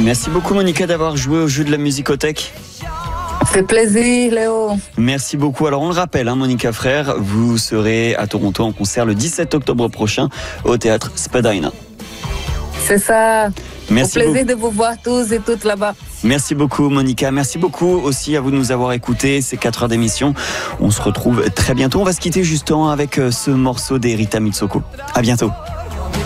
Merci beaucoup Monica d'avoir joué au jeu de la musicothèque. Ça fait plaisir, Léo. Merci beaucoup. Alors on le rappelle, Monica Frère, vous serez à Toronto en concert le 17 octobre prochain au théâtre Spadina. C'est ça. Merci au plaisir de vous voir tous et toutes là-bas. Merci beaucoup Monica, merci beaucoup aussi à vous de nous avoir écoutés ces 4 heures d'émission. On se retrouve très bientôt. On va se quitter justement avec ce morceau d'Erita Mitsoko. À bientôt.